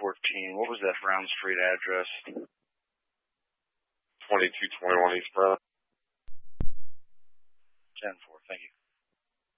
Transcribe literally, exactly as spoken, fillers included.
fourteen. What was that Brown Street address? twenty-two twenty-one East Brown. ten four, thank you.